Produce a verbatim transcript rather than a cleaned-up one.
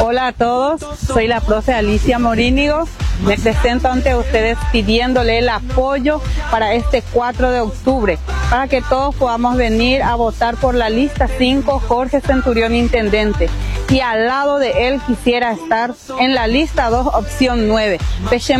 Hola a todos, soy la profe Alicia Morínigo. Me presento ante ustedes pidiéndole el apoyo para este cuatro de octubre, para que todos podamos venir a votar por la lista cinco, Jorge Centurión Intendente. Y al lado de él quisiera estar en la lista dos, opción nueve,